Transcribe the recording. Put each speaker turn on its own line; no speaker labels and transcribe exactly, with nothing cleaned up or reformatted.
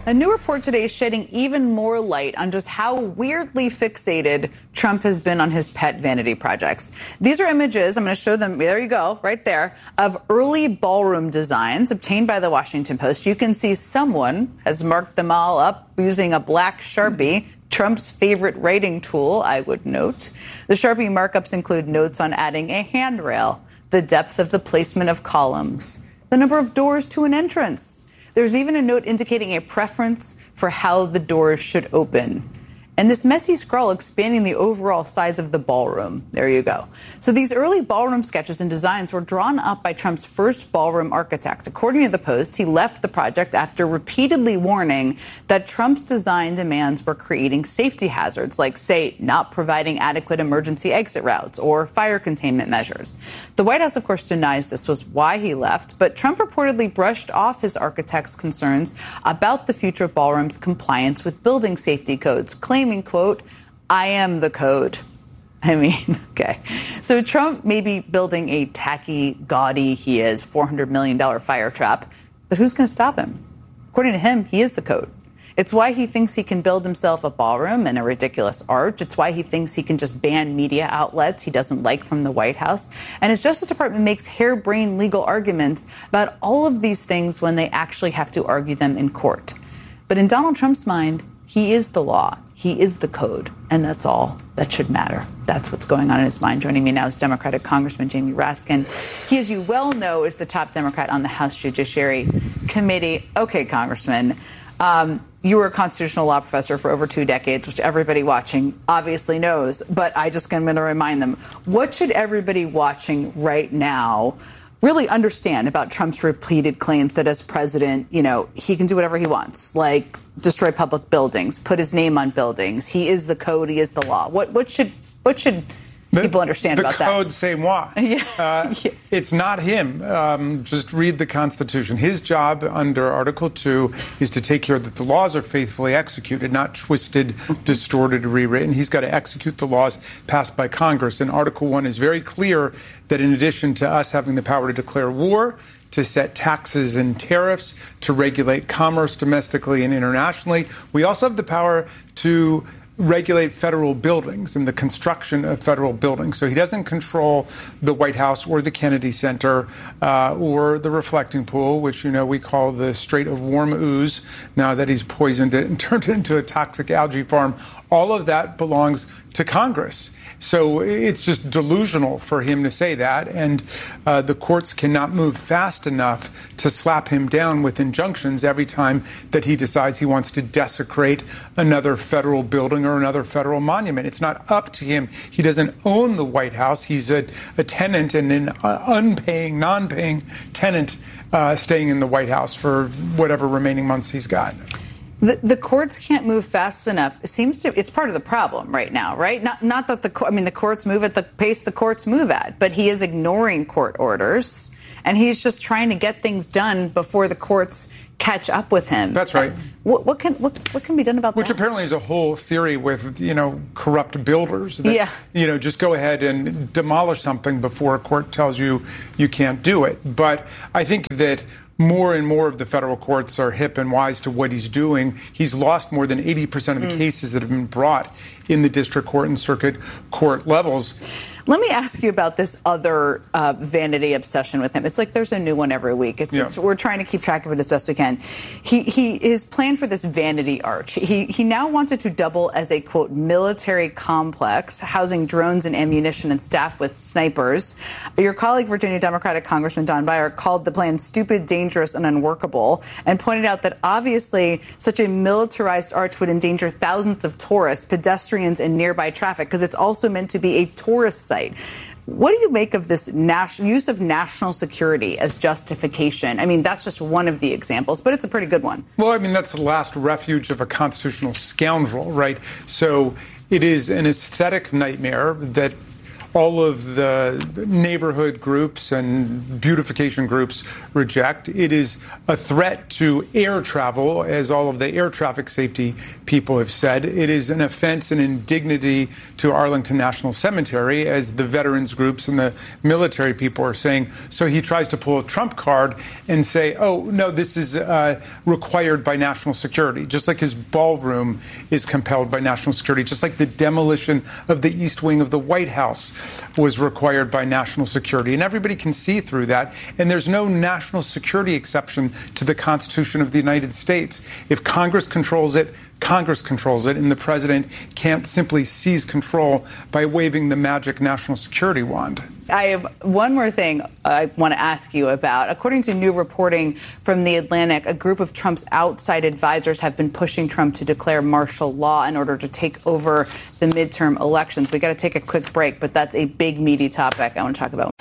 A new report today is shedding even more light on just how weirdly fixated Trump has been on his pet vanity projects. These are images, I'm going to show them, there you go, right there, of early ballroom designs obtained by the Washington Post. You can see someone has marked them all up using a black Sharpie, Trump's favorite writing tool, I would note. The Sharpie markups include notes on adding a handrail, the depth of the placement of columns, the number of doors to an entrance. There's even a note indicating a preference for how the doors should open. And this messy scroll expanding the overall size of the ballroom. There you go. So these early ballroom sketches and designs were drawn up by Trump's first ballroom architect. According to the Post, he left the project after repeatedly warning that Trump's design demands were creating safety hazards, like, say, not providing adequate emergency exit routes or fire containment measures. The White House, of course, denies this was why he left, but Trump reportedly brushed off his architect's concerns about the future ballroom's compliance with building safety codes, claiming, quote, I am the code. I mean, okay. So Trump may be building a tacky, gaudy, he is, four hundred million dollars fire trap, but who's going to stop him? According to him, he is the code. It's why he thinks he can build himself a ballroom and a ridiculous arch. It's why he thinks he can just ban media outlets he doesn't like from the White House. And his Justice Department makes harebrained legal arguments about all of these things when they actually have to argue them in court. But in Donald Trump's mind, he is the law. He is the code. And that's all that should matter. That's what's going on in his mind. Joining me now is Democratic Congressman Jamie Raskin. He, as you well know, is the top Democrat on the House Judiciary Committee. Okay, Congressman, um, you were a constitutional law professor for over two decades, which everybody watching obviously knows. But I just am going to remind them, what should everybody watching right now really understand about Trump's repeated claims that as president, you know, he can do whatever he wants, like destroy public buildings, put his name on buildings. He is the code. He is the law. What what should what should the, people understand about that?
The code, say moi.
Yeah.
Uh,
yeah.
It's not him. Um, just read the Constitution. His job under Article two is to take care that the laws are faithfully executed, not twisted, distorted, rewritten. He's got to execute the laws passed by Congress. And Article one is very clear that in addition to us having the power to declare war, to set taxes and tariffs, to regulate commerce domestically and internationally, we also have the power to regulate federal buildings and the construction of federal buildings. So he doesn't control the White House or the Kennedy Center uh, or the reflecting pool, which, you know, we call the Strait of Warm Ooze now that he's poisoned it and turned it into a toxic algae farm. All of that belongs to Congress. So it's just delusional for him to say that. And uh, the courts cannot move fast enough to slap him down with injunctions every time that he decides he wants to desecrate another federal building or another federal monument. It's not up to him. He doesn't own the White House. He's a, a tenant and an uh, unpaying, non-paying tenant uh, staying in the White House for whatever remaining months he's got.
The, the courts can't move fast enough. It seems to, it's part of the problem right now, right? Not, not that the, I mean, the courts move at the pace the courts move at, but he is ignoring court orders and he's just trying to get things done before the courts catch up with him.
That's right.
What, what can, what, what can be done about
Which
that?
Which apparently is a whole theory with, you know, corrupt builders. That,
yeah.
You know, just go ahead and demolish something before a court tells you you can't do it. But I think that more and more of the federal courts are hip and wise to what he's doing. He's lost more than eighty percent of the mm. cases that have been brought in the district court and circuit court levels.
Let me ask you about this other uh, vanity obsession with him. It's like there's a new one every week. It's, yeah. it's we're trying to keep track of it as best we can. He he his plan for this vanity arch. He he now wants it to double as a, quote, military complex housing drones and ammunition and staff with snipers. Your colleague, Virginia Democratic Congressman Don Beyer, called the plan stupid, dangerous, and unworkable, and pointed out that obviously such a militarized arch would endanger thousands of tourists, pedestrians, and nearby traffic because it's also meant to be a tourist site. What do you make of this national use of national security as justification? I mean, that's just one of the examples, but it's a pretty good one.
Well, I mean, that's the last refuge of a constitutional scoundrel, right? So it is an aesthetic nightmare that all of the neighborhood groups and beautification groups reject. It is a threat to air travel, as all of the air traffic safety people have said. It is an offense and indignity to Arlington National Cemetery, as the veterans groups and the military people are saying. So he tries to pull a Trump card and say, oh, no, this is uh, required by national security, just like his ballroom is compelled by national security, just like the demolition of the East Wing of the White House was required by national security. And everybody can see through that. And there's no national security exception to the Constitution of the United States. If Congress controls it, Congress controls it, and the president can't simply seize control by waving the magic national security wand.
I have one more thing I want to ask you about. According to new reporting from The Atlantic, a group of Trump's outside advisors have been pushing Trump to declare martial law in order to take over the midterm elections. We got to take a quick break, but that's a big, meaty topic I want to talk about.